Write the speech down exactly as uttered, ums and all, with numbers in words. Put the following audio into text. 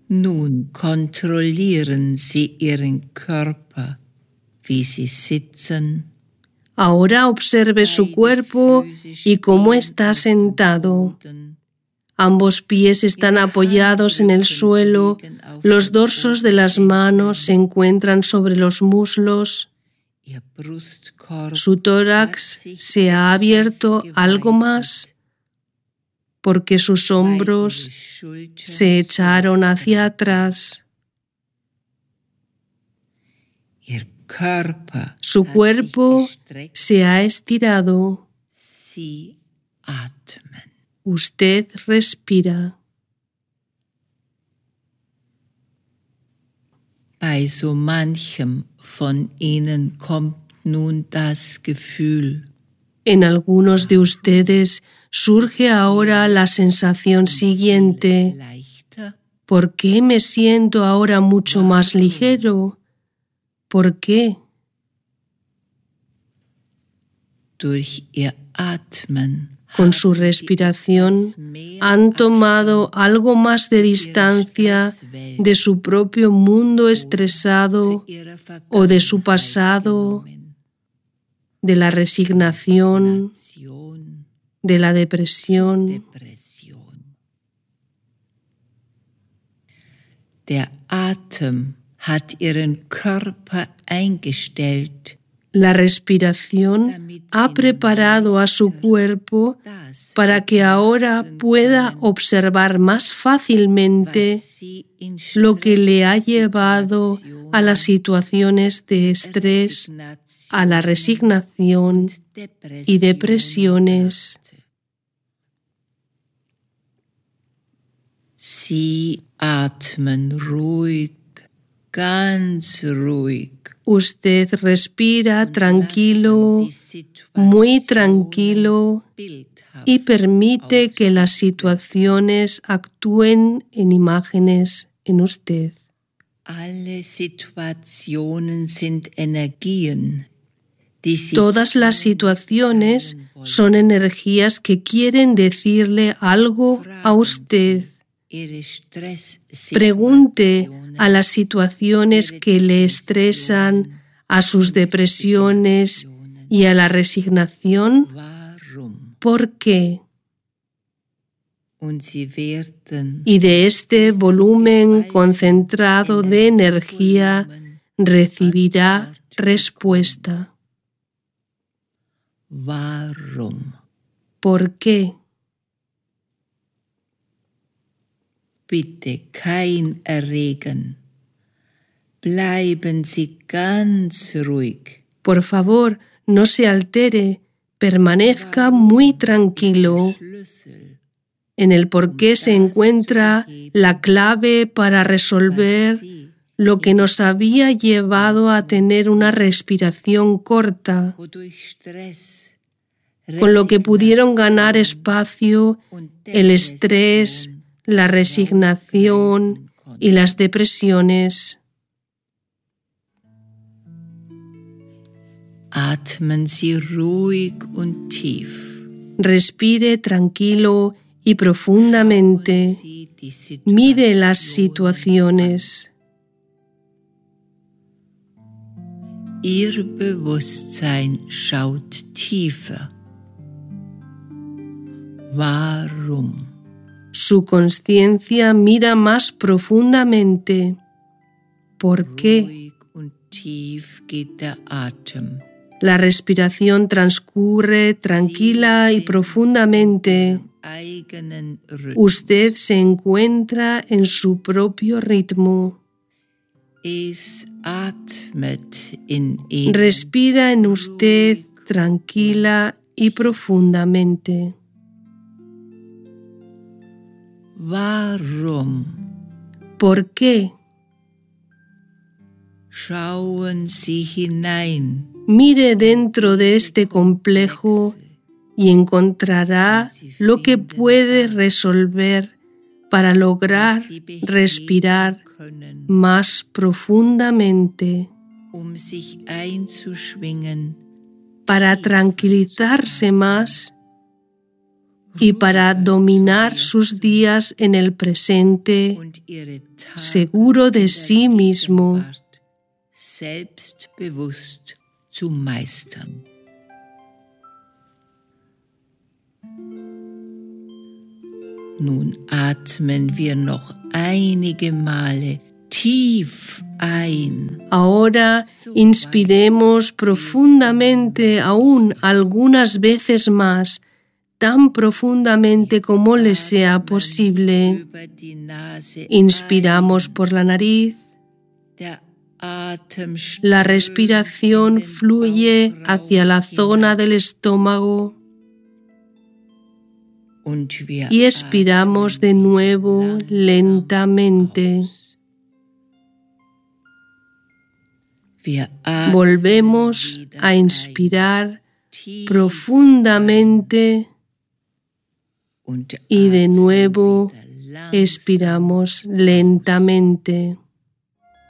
Nun kontrollieren Sie Ihren Körper, wie Sie sitzen. Ahora observe su cuerpo y cómo está sentado. Ambos pies están apoyados en el suelo, los dorsos de las manos se encuentran sobre los muslos. Su tórax se ha abierto algo más porque sus hombros se echaron hacia atrás. Su cuerpo se ha estirado. Usted respira. Bei so manchem von Ihnen kommt nun das Gefühl. En algunos de ustedes surge ahora la sensación siguiente. ¿Por qué me siento ahora mucho más ligero? ¿Por qué? Durch Ihr Atmen Con su respiración han tomado algo más de distancia de su propio mundo estresado o de su pasado, de la resignación, de la depresión. Der Atem hat Ihren Körper eingestellt. La respiración ha preparado a su cuerpo para que ahora pueda observar más fácilmente lo que le ha llevado a las situaciones de estrés, a la resignación y depresiones. Sie atmen ruhig, ganz ruhig. Usted respira tranquilo, muy tranquilo, y permite que las situaciones actúen en imágenes en usted. Alle Situationen sind Energien, die sich Todas las situaciones son energías que quieren decirle algo a usted. Pregunte a las situaciones que le estresan, a sus depresiones y a la resignación, ¿por qué? Y de este volumen concentrado de energía recibirá respuesta. ¿Por qué? Bitte kein Erregen. Bleiben Sie ganz ruhig. Por favor, no se altere, permanezca muy tranquilo. En el porqué se encuentra la clave para resolver lo que nos había llevado a tener una respiración corta, con lo que pudieron ganar espacio el estrés, la resignación y las depresiones. Atmen Sie ruhig und tief. Respire tranquilo y profundamente. Mire las situaciones. Ihr Bewusstsein schaut tiefer. Warum? Su conciencia mira más profundamente. ¿Por qué? Ruhig und tief geht der Atem. La respiración transcurre tranquila y profundamente. Usted se encuentra en su propio ritmo. Respira en usted tranquila y profundamente. Warum? ¿Por qué? Schauen Sie hinein. Mire dentro de este complejo y encontrará lo que puede resolver para lograr respirar más profundamente, para tranquilizarse más y para dominar sus días en el presente, seguro de sí mismo. Selbstbewusst zu meistern. Nun atmen wir noch einige Male tief ein. Ahora inspiremos profundamente aún algunas veces más, tan profundamente como les sea posible. Inspiramos por la nariz. La respiración fluye hacia la zona del estómago y expiramos de nuevo lentamente. Volvemos a inspirar profundamente y de nuevo expiramos lentamente.